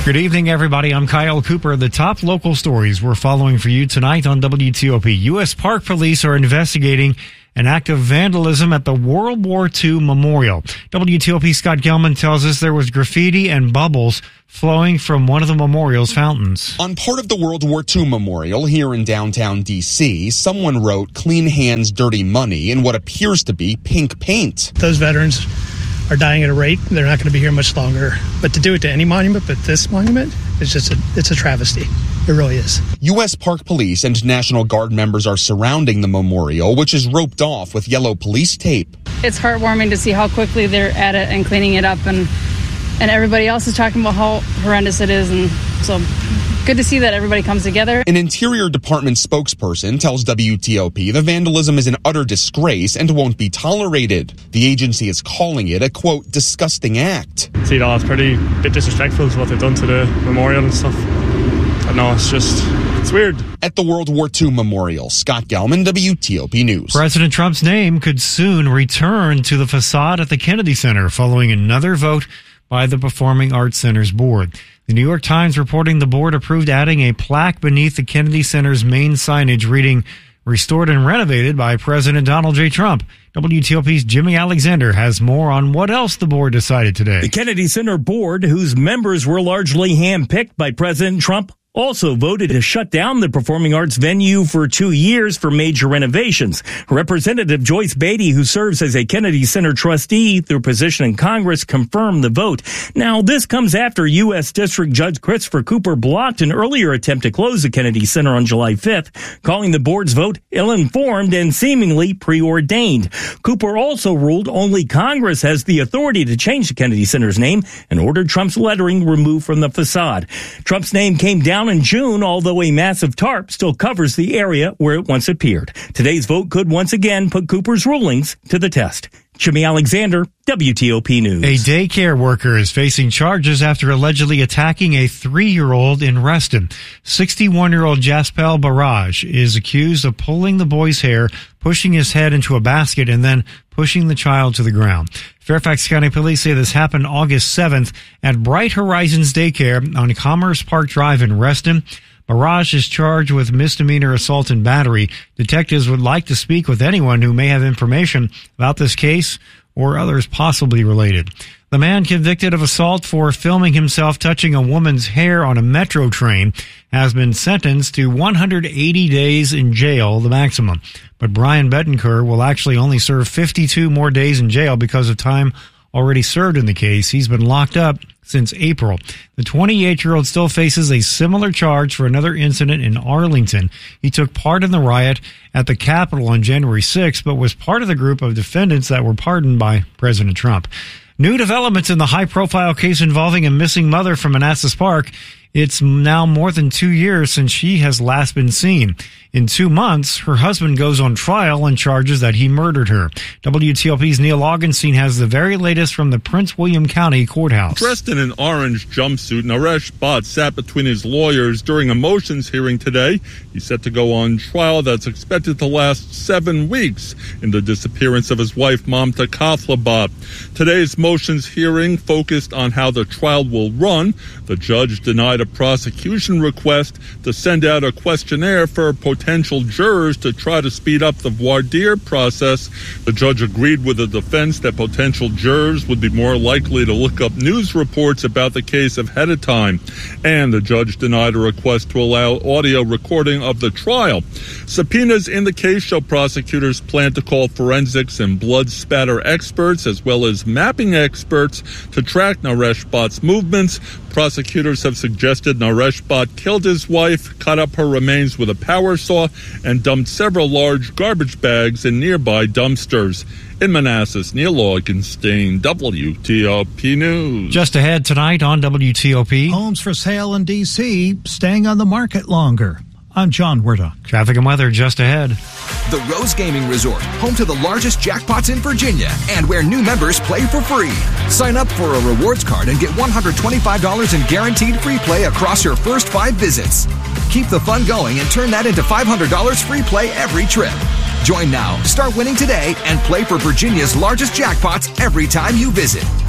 Good evening, everybody. I'm Kyle Cooper. The top local stories we're following for you tonight on W T O P. U S Park Police are investigating an act of vandalism at the World War Two Memorial. W T O P Scott Gelman tells us there was graffiti and bubbles flowing from one of the memorial's fountains. On part of the World War Two Memorial here in downtown D C, someone wrote "Clean Hands, Dirty Money" in what appears to be pink paint. Those veterans are dying at a rate. They're not going to be here much longer. But to do it to any monument, but this monument, it's just a, it's a travesty. It really is. U S Park Police and National Guard members are surrounding the memorial, which is roped off with yellow police tape. It's heartwarming to see how quickly they're at it and cleaning it up, and and everybody else is talking about how horrendous it is, and so good to see that everybody comes together. An Interior Department spokesperson tells W T O P the vandalism is an utter disgrace and won't be tolerated. The agency is calling it a, quote, disgusting act. See, no, it's pretty bit disrespectful to what they've done to the memorial and stuff. But no, it's just, it's weird. At the World War Two Memorial, Scott Gelman, W T O P News. President Trump's name could soon return to the facade at the Kennedy Center following another vote by the Performing Arts Center's board. The New York Times reporting the board approved adding a plaque beneath the Kennedy Center's main signage reading, "Restored and renovated by President Donald J. Trump." W T O P's Jimmy Alexander has more on what else the board decided today. The Kennedy Center board, whose members were largely handpicked by President Trump, also voted to shut down the performing arts venue for two years for major renovations. Representative Joyce Beatty, who serves as a Kennedy Center trustee through position in Congress, confirmed the vote. Now, this comes after U S District Judge Christopher Cooper blocked an earlier attempt to close the Kennedy Center on July fifth, calling the board's vote ill-informed and seemingly preordained. Cooper also ruled only Congress has the authority to change the Kennedy Center's name and ordered Trump's lettering removed from the facade. Trump's name came down in June, although a massive tarp still covers the area where it once appeared. Today's vote could once again put Cooper's rulings to the test. Jimmy Alexander, W T O P News. A daycare worker is facing charges after allegedly attacking a three-year-old in Reston. sixty-one-year-old Jaspel Barrage is accused of pulling the boy's hair, pushing his head into a basket, and then pushing the child to the ground. Fairfax County Police say this happened August seventh at Bright Horizons Daycare on Commerce Park Drive in Reston. Barrage is charged with misdemeanor assault and battery. Detectives would like to speak with anyone who may have information about this case or others possibly related. The man convicted of assault for filming himself touching a woman's hair on a metro train has been sentenced to one hundred eighty days in jail, the maximum. But Brian Bettencourt will actually only serve fifty-two more days in jail because of time already served in the case. He's been locked up since April. The twenty-eight-year-old still faces a similar charge for another incident in Arlington. He took part in the riot at the Capitol on January sixth, but was part of the group of defendants that were pardoned by President Trump. New developments in the high-profile case involving a missing mother from Manassas Park. It's now more than two years since she has last been seen. In two months, her husband goes on trial on charges that he murdered her. W T O P's Neil Augenstein has the very latest from the Prince William County Courthouse. Dressed in an orange jumpsuit, Naresh Bhatt sat between his lawyers during a motions hearing today. He's set to go on trial that's expected to last seven weeks in the disappearance of his wife, Mamta Kathla Bhatt. Today's motions hearing focused on how the trial will run. The judge denied a prosecution request to send out a questionnaire for potential jurors to try to speed up the voir dire process. The judge agreed with the defense that potential jurors would be more likely to look up news reports about the case ahead of time. And the judge denied a request to allow audio recording of the trial. Subpoenas in the case show prosecutors plan to call forensics and blood spatter experts as well as mapping experts to track Naresh Bhatt's movements. Prosecutors have suggested Naresh Bhatt killed his wife, cut up her remains with a power saw, and dumped several large garbage bags in nearby dumpsters. In Manassas, Neil Augenstein, W T O P News. Just ahead tonight on W T O P. Homes for sale in D C staying on the market longer. I'm John Werdock. Traffic and weather just ahead. The Rose Gaming Resort, home to the largest jackpots in Virginia and where new members play for free. Sign up for a rewards card and get one hundred twenty-five dollars in guaranteed free play across your first five visits. Keep the fun going and turn that into five hundred dollars free play every trip. Join now, start winning today, and play for Virginia's largest jackpots every time you visit.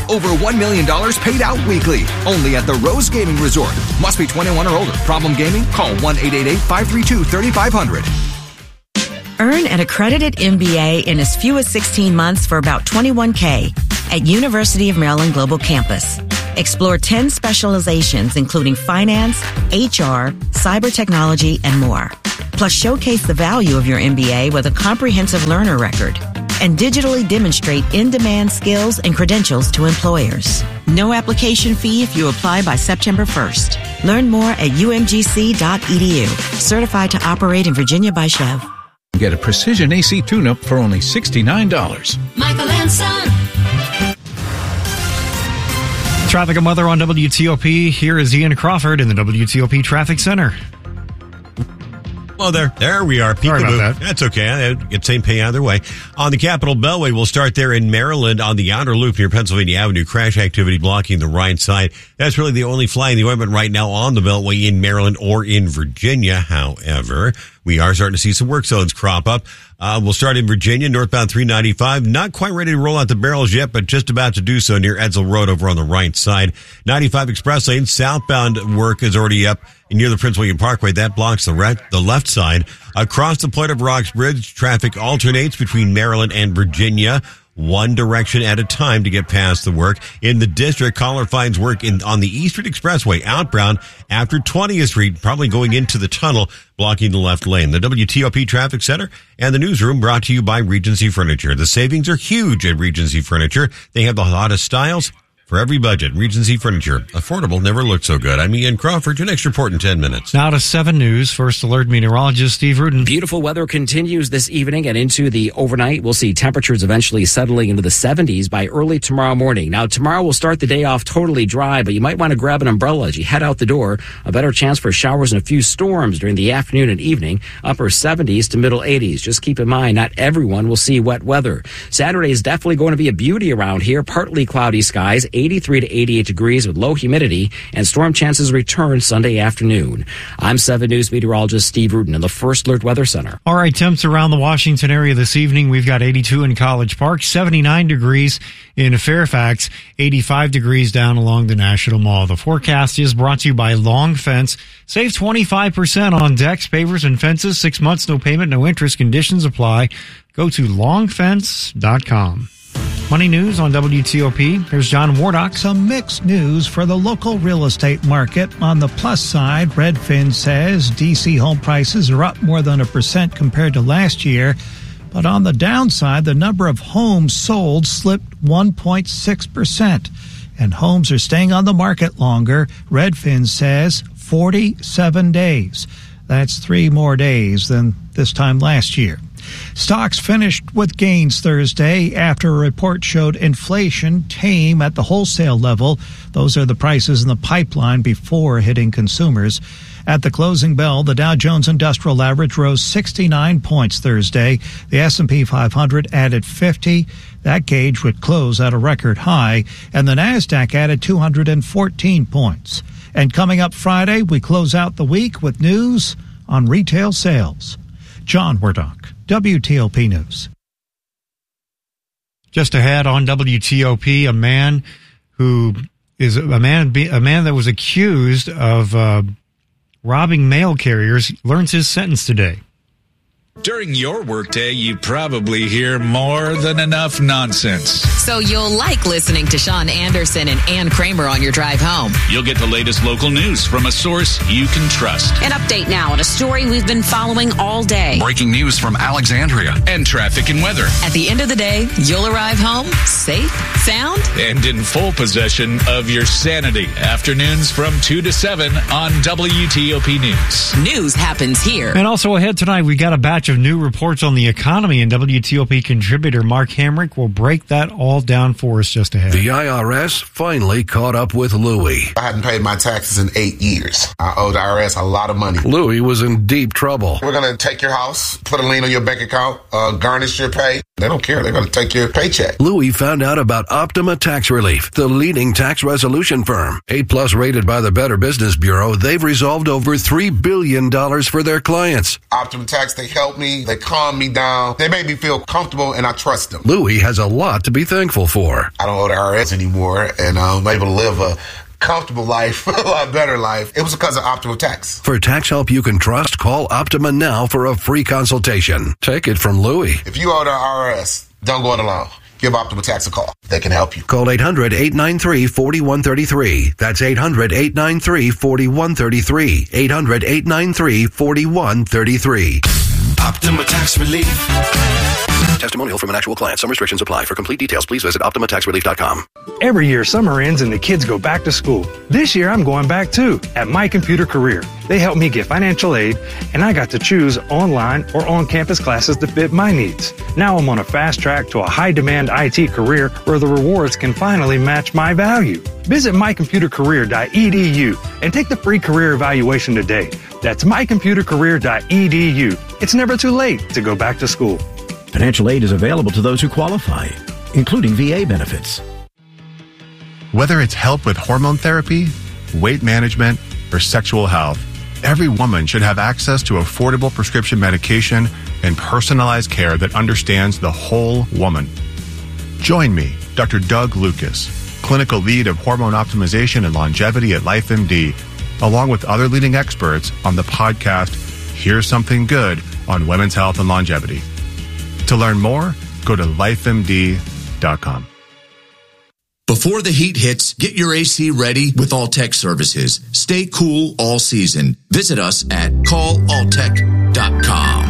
Over one million dollars paid out weekly. Only at the Rose Gaming Resort. Must be twenty-one or older. Problem gaming? Call one eight eight eight, five three two, three five zero zero. Earn an accredited M B A in as few as sixteen months for about twenty-one thousand dollars at University of Maryland Global Campus. Explore ten specializations including finance, H R, cyber technology, and more. Plus, showcase the value of your M B A with a comprehensive learner record and digitally demonstrate in-demand skills and credentials to employers. No application fee if you apply by September first. Learn more at U M G C dot E D U. Certified to operate in Virginia by Chev. Get a precision A C tune-up for only sixty-nine dollars. Michael and Son. Traffic and weather on W T O P. Here is Ian Crawford in the W T O P Traffic Center. Well, there, there we are. Sorry about that. That's okay. It's same pay either way. On the Capitol Beltway, we'll start there in Maryland on the outer loop near Pennsylvania Avenue. Crash activity blocking the right side. That's really the only fly in the ointment right now on the Beltway in Maryland or in Virginia. However, we are starting to see some work zones crop up. Uh, we'll start in Virginia, northbound three ninety-five. Not quite ready to roll out the barrels yet, but just about to do so near Edsel Road over on the right side. ninety-five express lane, southbound work is already up near the Prince William Parkway. That blocks the, re- the left side. Across the Plate of Rocks Bridge, traffic alternates between Maryland and Virginia. One direction at a time to get past the work. In the district, caller finds work in on the East Street Expressway outbound after twentieth Street, probably going into the tunnel, blocking the left lane. The W T O P Traffic Center and the newsroom brought to you by Regency Furniture. The savings are huge at Regency Furniture. They have the hottest styles for every budget. Regency Furniture. Affordable never looked so good. I'm Ian Crawford. Your next report in ten minutes. Now to seven News. First Alert meteorologist Steve Rudin. Beautiful weather continues this evening and into the overnight. We'll see temperatures eventually settling into the seventies by early tomorrow morning. Now, tomorrow will start the day off totally dry, but you might want to grab an umbrella as you head out the door. A better chance for showers and a few storms during the afternoon and evening. Upper seventies to middle eighties. Just keep in mind, not everyone will see wet weather. Saturday is definitely going to be a beauty around here. Partly cloudy skies. eighty-three to eighty-eight degrees with low humidity, and storm chances return Sunday afternoon. I'm seven News meteorologist Steve Rudin in the First Alert Weather Center. All right, temps around the Washington area this evening. We've got eighty-two in College Park, seventy-nine degrees in Fairfax, eighty-five degrees down along the National Mall. The forecast is brought to you by Long Fence. Save twenty-five percent on decks, pavers, and fences. Six months, no payment, no interest. Conditions apply. Go to long fence dot com. Money News on W T O P. Here's John Wardock. Some mixed news for the local real estate market. On the plus side, Redfin says D C home prices are up more than a percent compared to last year. But on the downside, the number of homes sold slipped one point six percent. And homes are staying on the market longer. Redfin says forty-seven days. That's three more days than this time last year. Stocks finished with gains Thursday after a report showed inflation tame at the wholesale level. Those are the prices in the pipeline before hitting consumers. At the closing bell, the Dow Jones Industrial Average rose sixty-nine points Thursday. The S and P five hundred added fifty. That gauge would close at a record high. And the Nasdaq added two hundred fourteen points. And coming up Friday, we close out the week with news on retail sales. John Wardock, W T O P News. Just ahead on W T O P, a man who is a man a man that was accused of uh, robbing mail carriers learns his sentence today. During your workday, you probably hear more than enough nonsense. So you'll like listening to Sean Anderson and Ann Kramer on your drive home. You'll get the latest local news from a source you can trust. An update now on a story we've been following all day. Breaking news from Alexandria. And traffic and weather. At the end of the day, you'll arrive home safe, sound, and in full possession of your sanity. Afternoons from two to seven on W T O P News. News happens here. And also ahead tonight, we got a batch of new reports on the economy, and W T O P contributor Mark Hamrick will break that all down for us just ahead. The I R S finally caught up with Louie. I hadn't paid my taxes in eight years. I owed the I R S a lot of money. Louie was in deep trouble. We're going to take your house, put a lien on your bank account, uh, garnish your pay. They don't care. They're going to take your paycheck. Louis found out about Optima Tax Relief, the leading tax resolution firm. A plus rated by the Better Business Bureau, they've resolved over three billion dollars for their clients. Optima Tax, they help me. They calm me down. They make me feel comfortable, and I trust them. Louis has a lot to be thankful for. I don't owe the I R S anymore, and I'm able to live a comfortable life, a lot better life. It was because of Optima Tax. For tax help you can trust, call Optima now for a free consultation. Take it from Louis. If you owe the I R S, don't go it alone. Give Optima Tax a call. They can help you. Call eight hundred, eight nine three, four one three three. That's eight hundred, eight nine three, four one three three. eight hundred, eight nine three, four one three three. Optima Tax Relief. Testimonial from an actual client. Some restrictions apply. For complete details, please visit optima tax relief dot com. Every year, summer ends and the kids go back to school. This year, I'm going back too at My Computer Career. They helped me get financial aid, and I got to choose online or on-campus classes that fit my needs. Now I'm on a fast track to a high-demand I T career where the rewards can finally match my value. Visit my computer career dot e d u and take the free career evaluation today. That's my computer career dot e d u. It's never too late to go back to school. Financial aid is available to those who qualify, including V A benefits. Whether it's help with hormone therapy, weight management, or sexual health, every woman should have access to affordable prescription medication and personalized care that understands the whole woman. Join me, Doctor Doug Lucas, clinical lead of hormone optimization and longevity at LifeMD, along with other leading experts on the podcast, Here's Something Good on Women's Health and Longevity. To learn more, go to life m d dot com. Before the heat hits, get your A C ready with Alltech Services. Stay cool all season. Visit us at call alltech dot com.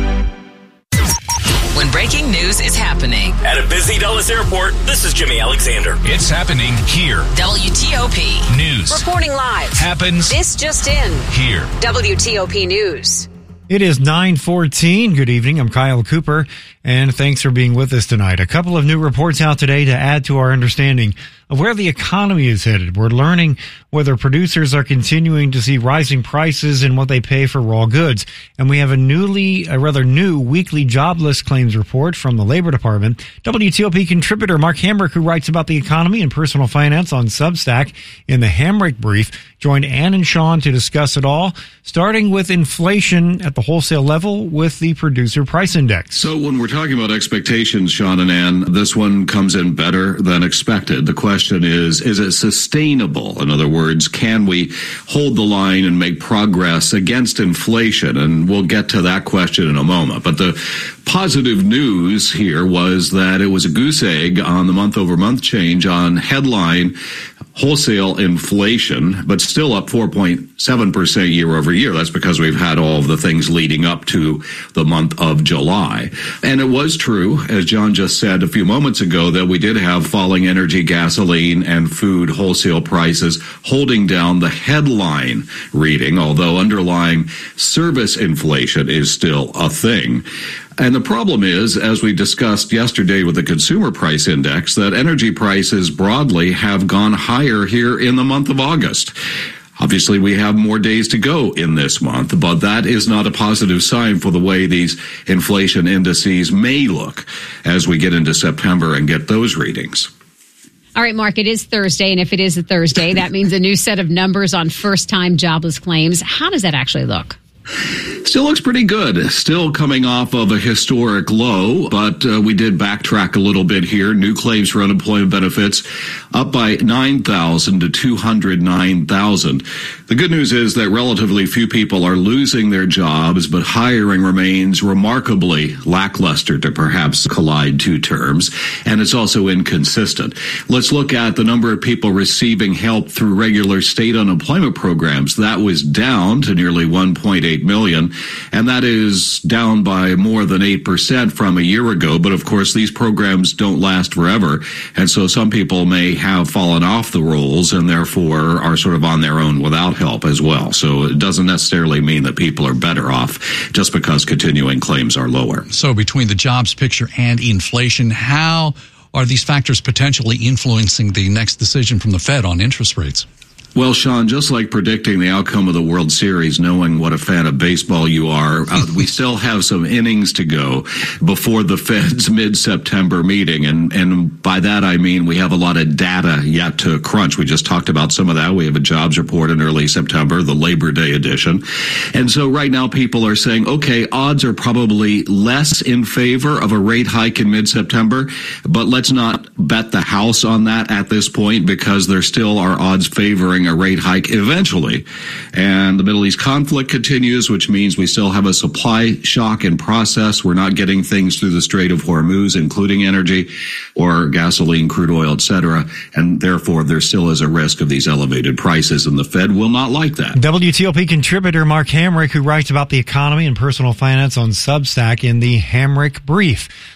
When breaking news is happening at a busy Dulles airport, this is Jimmy Alexander. It's happening here. W T O P News. Reporting live. Happens. This just in. Here. W T O P News. It is nine fourteen. Good evening. I'm Kyle Cooper, and thanks for being with us tonight. A couple of new reports out today to add to our understanding of where the economy is headed. We're learning whether producers are continuing to see rising prices in what they pay for raw goods. And we have a newly, a rather new weekly jobless claims report from the Labor Department. W T O P contributor Mark Hamrick, who writes about the economy and personal finance on Substack in the Hamrick Brief, joined Ann and Sean to discuss it all, starting with inflation at the wholesale level with the producer price index. So when we're talking about expectations, Sean and Ann, this one comes in better than expected. The question is, is it sustainable? In other words, can we hold the line and make progress against inflation? And we'll get to that question in a moment. But the positive news here was that it was a goose egg on the month-over-month change on headline wholesale inflation, but still up four point seven percent year over year. That's because we've had all of the things leading up to the month of July. And it was true, as John just said a few moments ago, that we did have falling energy, gasoline, and food wholesale prices holding down the headline reading, although underlying service inflation is still a thing. And the problem is, as we discussed yesterday with the Consumer Price Index, that energy prices broadly have gone higher here in the month of August. Obviously, we have more days to go in this month, but that is not a positive sign for the way these inflation indices may look as we get into September and get those readings. All right, Mark, it is Thursday, and if it is a Thursday, that means a new set of numbers on first-time jobless claims. How does that actually look? Still looks pretty good. Still coming off of a historic low, but uh, we did backtrack a little bit here. New claims for unemployment benefits up by nine thousand to two hundred nine thousand. The good news is that relatively few people are losing their jobs, but hiring remains remarkably lackluster, to perhaps collide two terms, and it's also inconsistent. Let's look at the number of people receiving help through regular state unemployment programs. That was down to nearly one point eight million, and that is down by more than eight percent from a year ago. But of course, these programs don't last forever, and so some people may have fallen off the rolls and therefore are sort of on their own without help as well. So it doesn't necessarily mean that people are better off just because continuing claims are lower. So between the jobs picture and inflation, how are these factors potentially influencing the next decision from the Fed on interest rates? Well, Sean, just like predicting the outcome of the World Series, knowing what a fan of baseball you are, uh, we still have some innings to go before the Fed's mid-September meeting. And, and by that, I mean we have a lot of data yet to crunch. We just talked about some of that. We have a jobs report in early September, the Labor Day edition. And so right now people are saying, okay, odds are probably less in favor of a rate hike in mid-September, but let's not bet the house on that at this point because there still are odds favoring a rate hike eventually. And the Middle East conflict continues, which means we still have a supply shock in process. We're not getting things through the Strait of Hormuz, including energy or gasoline, crude oil, et cetera. And therefore, there still is a risk of these elevated prices, and the Fed will not like that. W T O P contributor Mark Hamrick, who writes about the economy and personal finance on Substack in the Hamrick Brief.